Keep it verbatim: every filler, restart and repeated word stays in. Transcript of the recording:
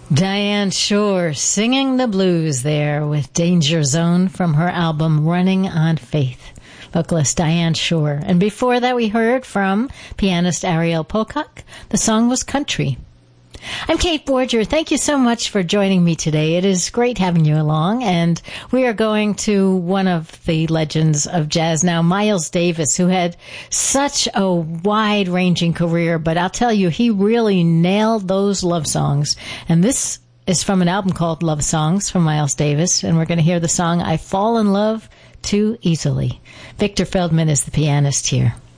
Diane Shore singing the blues there with Danger Zone from her album Running on Faith. Vocalist Diane Shore. And before that we heard from pianist Ariel Pocock. The song was Country. I'm Kate Borger. Thank you so much for joining me today. It is great having you along, and we are going to one of the legends of jazz now, Miles Davis, who had such a wide-ranging career, but I'll tell you, he really nailed those love songs. And this is from an album called Love Songs from Miles Davis, and we're going to hear the song I Fall in Love Too Easily. Victor Feldman is the pianist here.